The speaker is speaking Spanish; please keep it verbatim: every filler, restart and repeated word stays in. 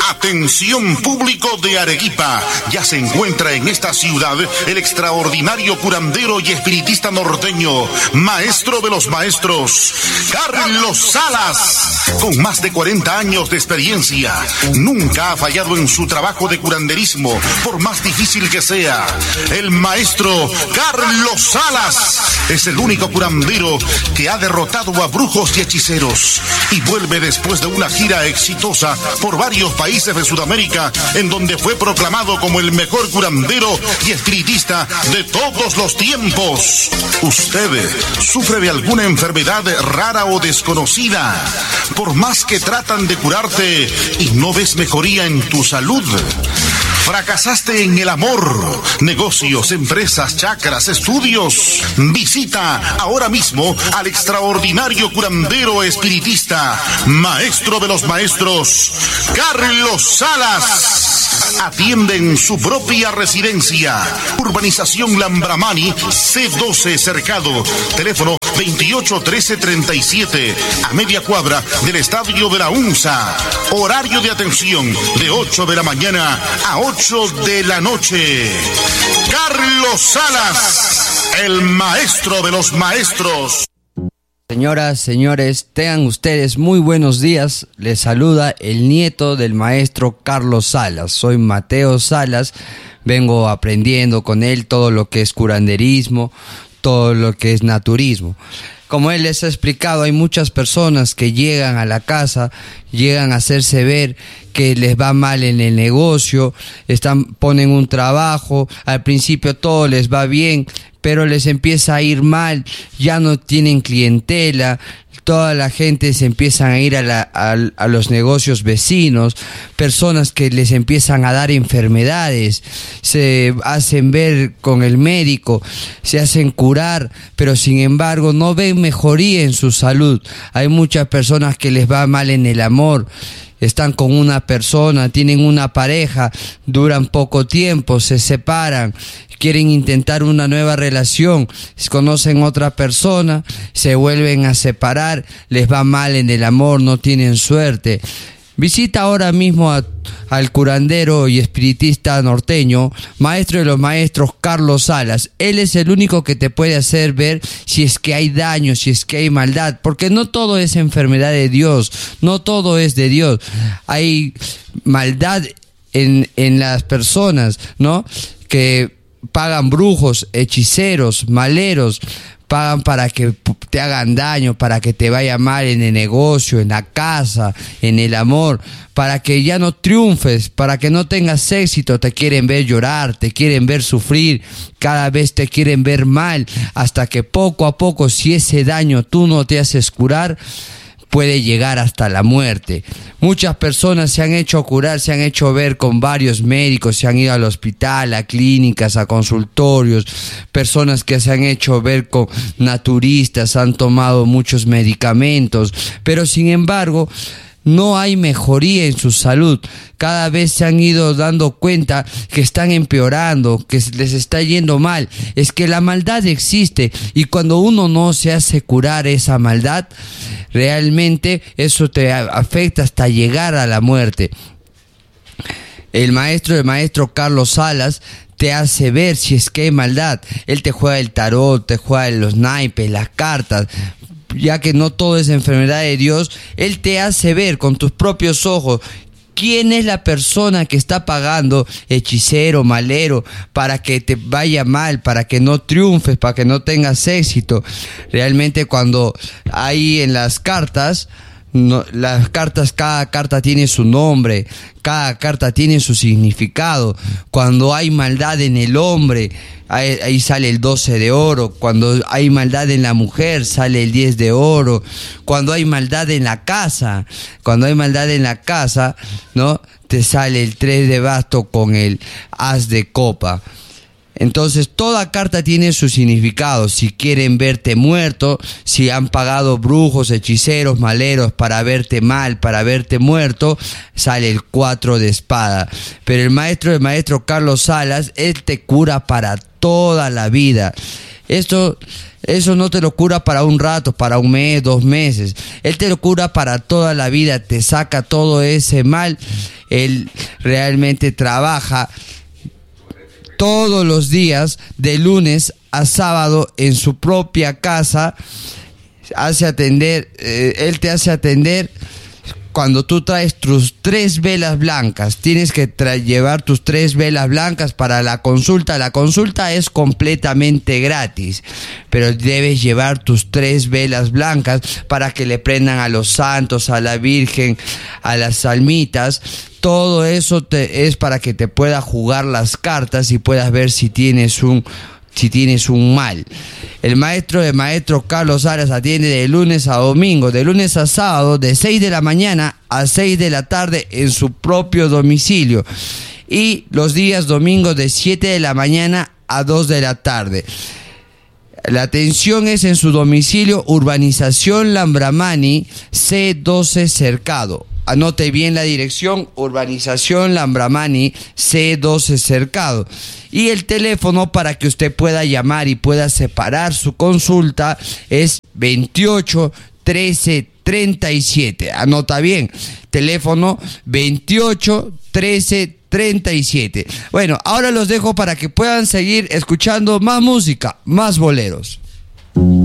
Atención público de Arequipa, ya se encuentra en esta ciudad el extraordinario curandero y espiritista norteño, maestro de los maestros, Carlos Salas. Con más de cuarenta años de experiencia, nunca ha fallado en su trabajo de curanderismo, por más difícil que sea. El maestro Carlos Salas es el único curandero que ha derrotado a brujos y hechiceros y vuelve después de una gira exitosa por varios países de Sudamérica, en donde fue proclamado como el mejor curandero y espiritista de todos los tiempos. ¿Usted sufre de alguna enfermedad rara o desconocida? Por más que tratan de curarte y no ves mejoría en tu salud. ¿Fracasaste en el amor, negocios, empresas, chakras, estudios? Visita ahora mismo al extraordinario curandero espiritista, maestro de los maestros, Carlos Salas. Atiende en su propia residencia. Urbanización Lambramani, C doce Cercado. Teléfono veintiocho trece treinta y siete, a media cuadra del Estadio de la UNSA. Horario de atención de ocho de la mañana a ocho de la noche. Carlos Salas, el maestro de los maestros. Señoras, señores, tengan ustedes muy buenos días. Les saluda el nieto del maestro Carlos Salas. Soy Mateo Salas. Vengo aprendiendo con él todo lo que es curanderismo, todo lo que es naturismo. Como él les ha explicado, hay muchas personas que llegan a la casa, llegan a hacerse ver que les va mal en el negocio, están, ponen un trabajo, al principio todo les va bien, pero les empieza a ir mal, ya no tienen clientela, toda la gente se empiezan a ir a, la, a, a los negocios vecinos, personas que les empiezan a dar enfermedades, se hacen ver con el médico, se hacen curar, pero sin embargo no ven mejoría en su salud. Hay muchas personas que les va mal en el amor. Están con una persona, tienen una pareja, duran poco tiempo, se separan, quieren intentar una nueva relación, conocen otra persona, se vuelven a separar, les va mal en el amor, no tienen suerte. Visita ahora mismo a, al curandero y espiritista norteño, maestro de los maestros, Carlos Salas. Él es el único que te puede hacer ver si es que hay daño, si es que hay maldad, porque no todo es enfermedad de Dios, no todo es de Dios. Hay maldad en, en las personas, ¿no? Que pagan brujos, hechiceros, maleros, pagan para que te hagan daño, para que te vaya mal en el negocio, en la casa, en el amor, para que ya no triunfes, para que no tengas éxito. Te quieren ver llorar, te quieren ver sufrir, cada vez te quieren ver mal, hasta que poco a poco, si ese daño tú no te haces curar, puede llegar hasta la muerte. Muchas personas se han hecho curar, se han hecho ver con varios médicos, se han ido al hospital, a clínicas, a consultorios, personas que se han hecho ver con naturistas, han tomado muchos medicamentos, pero sin embargo no hay mejoría en su salud. Cada vez se han ido dando cuenta que están empeorando, que les está yendo mal. Es que la maldad existe y cuando uno no se hace curar esa maldad, realmente eso te afecta hasta llegar a la muerte. El maestro, el maestro Carlos Salas, te hace ver si es que hay maldad. Él te juega el tarot, te juega los naipes, las cartas. Ya que no todo es enfermedad de Dios, Él te hace ver con tus propios ojos quién es la persona que está pagando, hechicero, malero, para que te vaya mal, para que no triunfes, para que no tengas éxito. Realmente cuando hay en las cartas, no, las cartas, cada carta tiene su nombre, cada carta tiene su significado. Cuando hay maldad en el hombre, ahí, ahí sale el doce de oro. Cuando hay maldad en la mujer, sale el diez de oro. Cuando hay maldad en la casa, cuando hay maldad en la casa, ¿no? Te sale el tres de basto con el as de copa. Entonces toda carta tiene su significado. Si quieren verte muerto, si han pagado brujos, hechiceros, maleros para verte mal, para verte muerto, sale el cuatro de espada. Pero el maestro, el maestro Carlos Salas, él te cura para toda la vida. Esto, eso no te lo cura para un rato, para un mes, dos meses. Él te lo cura para toda la vida, te saca todo ese mal. Él realmente trabaja todos los días, de lunes a sábado, en su propia casa. Hace atender, eh, él te hace atender. Cuando tú traes tus tres velas blancas, tienes que tra- llevar tus tres velas blancas para la consulta. La consulta es completamente gratis, pero debes llevar tus tres velas blancas para que le prendan a los santos, a la Virgen, a las almitas. Todo eso te, es para que te pueda jugar las cartas y puedas ver si tienes un si tienes un mal. El maestro de maestro Carlos Salas atiende de lunes a domingo, de lunes a sábado, de seis de la mañana a seis de la tarde en su propio domicilio, y los días domingos de siete de la mañana a dos de la tarde. La atención es en su domicilio, urbanización Lambramani, C doce Cercado. Anote bien la dirección, urbanización Lambramani, C doce Cercado. Y el teléfono para que usted pueda llamar y pueda separar su consulta es veintiocho trece treinta y siete. Anota bien, teléfono veintiocho trece treinta y siete. Bueno, ahora los dejo para que puedan seguir escuchando más música, más boleros.